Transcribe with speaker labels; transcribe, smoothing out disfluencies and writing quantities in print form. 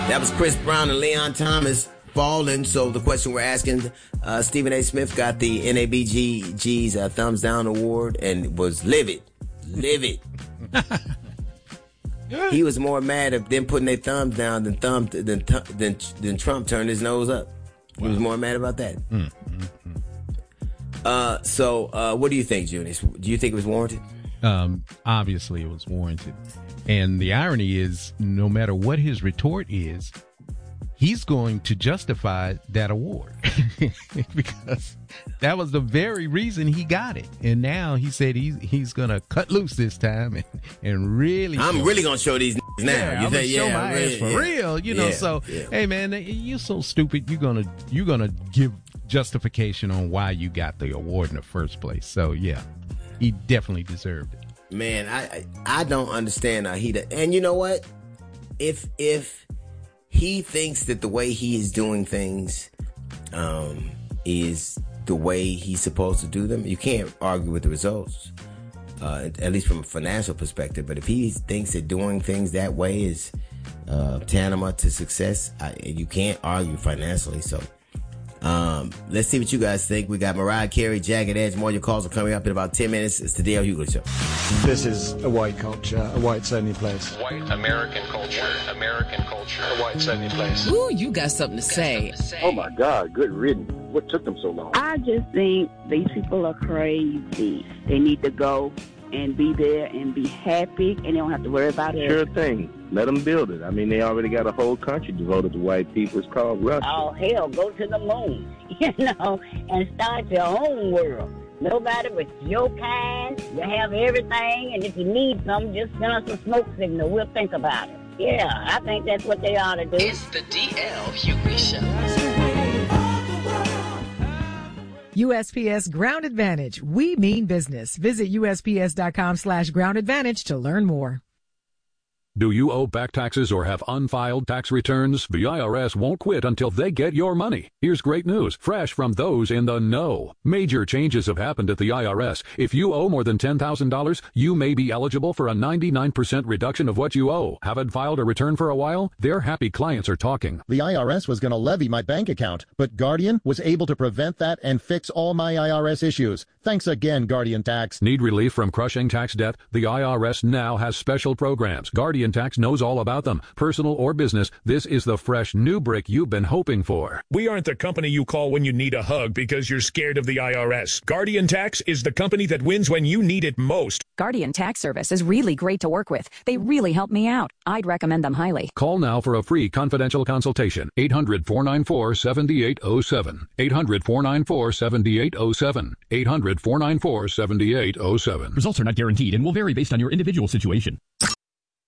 Speaker 1: That was Chris Brown and Leon Thomas, Falling. So the question we're asking, Stephen A. Smith got the NABG's Thumbs Down Award and was livid. He was more mad at them putting their thumbs down than Trump turned his nose up. He was more mad about that. So what do you think, Junius? Do you think it was warranted?
Speaker 2: Obviously, it was warranted. And the irony is, no matter what his retort is, he's going to justify that award because that was the very reason he got it. And now he said he's going to cut loose this time and really.
Speaker 1: I'm really going to show these now.
Speaker 2: Yeah, I'm going to show my ass for real. You know, hey man, you're so stupid. You're gonna give justification on why you got the award in the first place. So yeah, he definitely deserved it.
Speaker 1: Man, I don't understand how and you know what? If he thinks that the way he is doing things is the way he's supposed to do them, you can't argue with the results, at least from a financial perspective. But if he thinks that doing things that way is tantamount to success, you can't argue financially. So let's see what you guys think. We got Mariah Carey, Jagged Edge. More of your calls are coming up in about 10 minutes. It's the Dale Hughley Show.
Speaker 3: This is a white culture, a whites only place.
Speaker 4: White American culture, American culture,
Speaker 3: a whites only place.
Speaker 5: Ooh, you got something to say.
Speaker 6: Oh my God, good riddance. What took them so long?
Speaker 7: I just think these people are crazy. They need to go and be there and be happy, and they don't have to worry about it.
Speaker 6: Sure thing. Let them build it. I mean, they already got a whole country devoted to white people. It's called Russia.
Speaker 7: Oh, hell, go to the moon, and start your own world. Nobody but your kind. You have everything, and if you need something, just send us a smoke signal. We'll think about it. Yeah, I think that's what they ought to do.
Speaker 5: It's the DL Hughley Show.
Speaker 8: USPS Ground Advantage. We mean business. Visit USPS.com/Ground Advantage to learn more.
Speaker 9: Do you owe back taxes or have unfiled tax returns? The IRS won't quit until they get your money. Here's great news, fresh from those in the know. Major changes have happened at the IRS. If you owe more than $10,000, you may be eligible for a 99% reduction of what you owe. Haven't filed a return for a while? Their happy clients are talking.
Speaker 10: The IRS was going to levy my bank account, but Guardian was able to prevent that and fix all my IRS issues. Thanks again, Guardian Tax.
Speaker 9: Need relief from crushing tax debt? The IRS now has special programs. Guardian Tax knows all about them. Personal or business, this is the fresh new brick you've been hoping for.
Speaker 11: We aren't the company you call when you need a hug because you're scared of the IRS. Guardian Tax is the company that wins when you need it most.
Speaker 12: Guardian Tax Service is really great to work with. They really help me out. I'd recommend them highly.
Speaker 9: Call now for a free confidential consultation. 800-494-7807. 800-494-7807. 800-494-7807.
Speaker 13: Results are not guaranteed and will vary based on your individual situation.